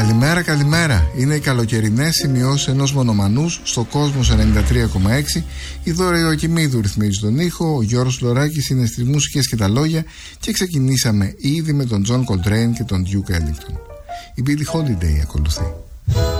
Καλημέρα. Είναι οι καλοκαιρινές σημειώσεις ενός μονομανούς στο Κόσμος 93,6. Η Δώρα Ιωακημίδου ρυθμίζει τον ήχο, ο Γιώργος Φλωράκης είναι στις μουσικές και τα λόγια και ξεκινήσαμε ήδη με τον Τζον Κολτρέιν και τον Duke Ellington. Η Billie Holiday ακολουθεί.